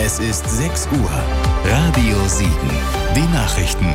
Es ist 6 Uhr. Radio Siegen. Die Nachrichten.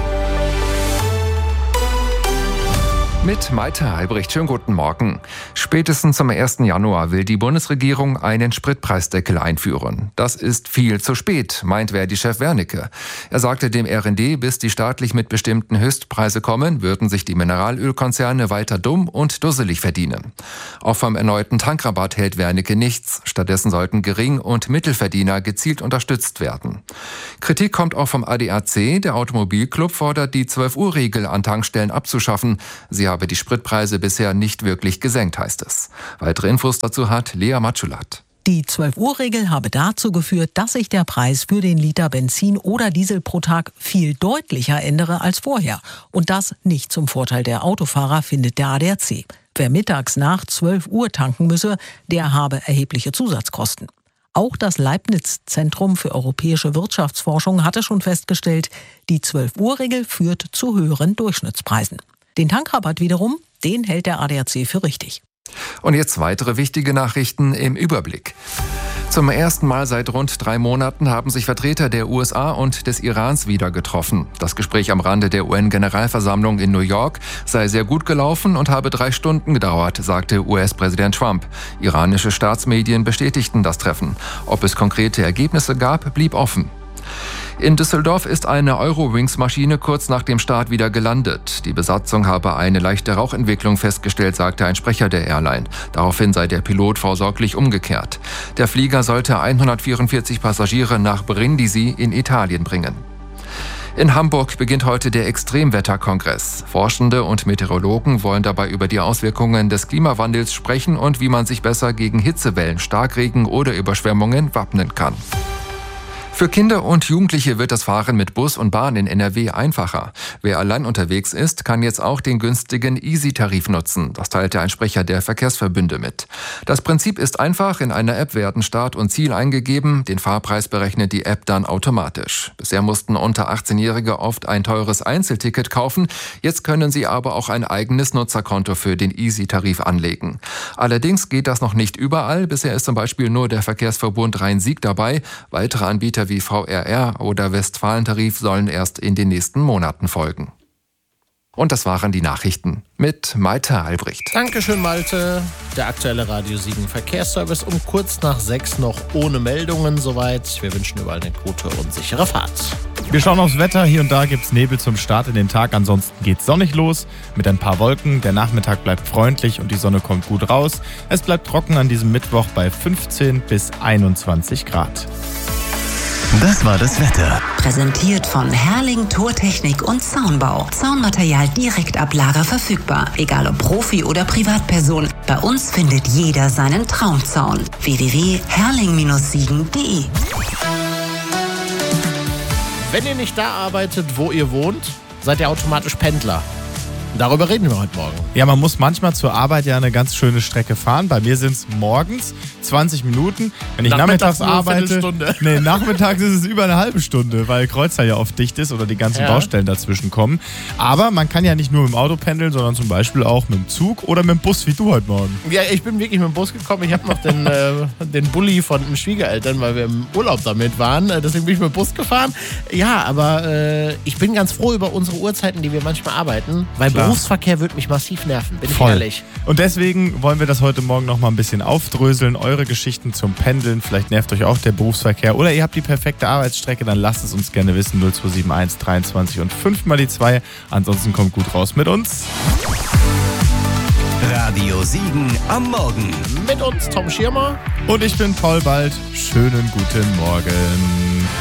Mit Malte Albrecht, schönen guten Morgen. Spätestens zum 1. Januar will die Bundesregierung einen Spritpreisdeckel einführen. Das ist viel zu spät, meint Verdi-Chef Wernicke. Er sagte dem RND, bis die staatlich mitbestimmten Höchstpreise kommen, würden sich die Mineralölkonzerne weiter dumm und dusselig verdienen. Auch vom erneuten Tankrabatt hält Wernicke nichts. Stattdessen sollten Gering- und Mittelverdiener gezielt unterstützt werden. Kritik kommt auch vom ADAC. Der Automobilclub fordert, die 12-Uhr-Regel an Tankstellen abzuschaffen. Sie habe die Spritpreise bisher nicht wirklich gesenkt, heißt es. Weitere Infos dazu hat Lea Matschulat. Die 12-Uhr-Regel habe dazu geführt, dass sich der Preis für den Liter Benzin oder Diesel pro Tag viel deutlicher ändere als vorher. Und das nicht zum Vorteil der Autofahrer, findet der ADAC. Wer mittags nach 12 Uhr tanken müsse, der habe erhebliche Zusatzkosten. Auch das Leibniz-Zentrum für europäische Wirtschaftsforschung hatte schon festgestellt, die 12-Uhr-Regel führt zu höheren Durchschnittspreisen. Den Tankrabatt wiederum, den hält der ADAC für richtig. Und jetzt weitere wichtige Nachrichten im Überblick. Zum ersten Mal seit rund 3 Monaten haben sich Vertreter der USA und des Irans wieder getroffen. Das Gespräch am Rande der UN-Generalversammlung in New York sei sehr gut gelaufen und habe 3 Stunden gedauert, sagte US-Präsident Trump. Iranische Staatsmedien bestätigten das Treffen. Ob es konkrete Ergebnisse gab, blieb offen. In Düsseldorf ist eine Eurowings-Maschine kurz nach dem Start wieder gelandet. Die Besatzung habe eine leichte Rauchentwicklung festgestellt, sagte ein Sprecher der Airline. Daraufhin sei der Pilot vorsorglich umgekehrt. Der Flieger sollte 144 Passagiere nach Brindisi in Italien bringen. In Hamburg beginnt heute der Extremwetterkongress. Forschende und Meteorologen wollen dabei über die Auswirkungen des Klimawandels sprechen und wie man sich besser gegen Hitzewellen, Starkregen oder Überschwemmungen wappnen kann. Für Kinder und Jugendliche wird das Fahren mit Bus und Bahn in NRW einfacher. Wer allein unterwegs ist, kann jetzt auch den günstigen Easy-Tarif nutzen. Das teilte ein Sprecher der Verkehrsverbünde mit. Das Prinzip ist einfach. In einer App werden Start und Ziel eingegeben. Den Fahrpreis berechnet die App dann automatisch. Bisher mussten unter 18-Jährige oft ein teures Einzelticket kaufen. Jetzt können sie aber auch ein eigenes Nutzerkonto für den Easy-Tarif anlegen. Allerdings geht das noch nicht überall. Bisher ist zum Beispiel nur der Verkehrsverbund Rhein-Sieg dabei. Weitere Anbieter wie VRR oder Westfalentarif sollen erst in den nächsten Monaten folgen. Und das waren die Nachrichten mit Malte Albrecht. Dankeschön, Malte. Der aktuelle Radio Siegen Verkehrsservice um kurz nach 6 noch ohne Meldungen soweit. Wir wünschen überall eine gute und sichere Fahrt. Wir schauen aufs Wetter. Hier und da gibt es Nebel zum Start in den Tag. Ansonsten geht's sonnig los mit ein paar Wolken. Der Nachmittag bleibt freundlich und die Sonne kommt gut raus. Es bleibt trocken an diesem Mittwoch bei 15 bis 21 Grad. Das war das Wetter. Präsentiert von Herrling Tortechnik und Zaunbau. Zaunmaterial direkt ab Lager verfügbar. Egal ob Profi oder Privatperson. Bei uns findet jeder seinen Traumzaun. www.herrling-siegen.de. Wenn ihr nicht da arbeitet, wo ihr wohnt, seid ihr automatisch Pendler. Darüber reden wir heute Morgen. Ja, man muss manchmal zur Arbeit ja eine ganz schöne Strecke fahren. Bei mir sind es morgens 20 Minuten. Wenn ich nachmittags arbeite, nachmittags ist es über eine halbe Stunde, weil Kreuztal ja oft dicht ist oder die ganzen Baustellen dazwischen kommen. Aber man kann ja nicht nur mit dem Auto pendeln, sondern zum Beispiel auch mit dem Zug oder mit dem Bus, wie du heute Morgen. Ja, ich bin wirklich mit dem Bus gekommen. Ich habe noch den Bulli von den Schwiegereltern, weil wir im Urlaub damit waren. Deswegen bin ich mit dem Bus gefahren. Ja, aber ich bin ganz froh über unsere Uhrzeiten, die wir manchmal arbeiten, weil Berufsverkehr wird mich massiv nerven, bin ich ehrlich. Und deswegen wollen wir das heute Morgen noch mal ein bisschen aufdröseln. Eure Geschichten zum Pendeln, vielleicht nervt euch auch der Berufsverkehr oder ihr habt die perfekte Arbeitsstrecke, dann lasst es uns gerne wissen. 0271 23 und 5 mal die 2. Ansonsten kommt gut raus mit uns. Radio Siegen am Morgen. Mit uns Tom Schirmer. Und ich bin Paul Bald. Schönen guten Morgen.